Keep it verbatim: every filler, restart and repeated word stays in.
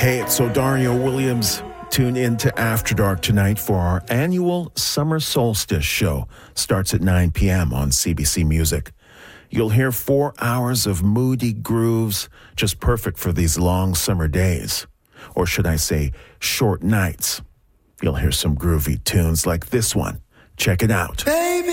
Hey, it's O'Dario Williams. Tune in to After Dark tonight for our annual Summer Solstice show. Starts at nine p.m. on C B C Music. You'll hear four hours of moody grooves, just perfect for these long summer days. Or should I say, short nights. You'll hear some groovy tunes like this one. Check it out. Baby.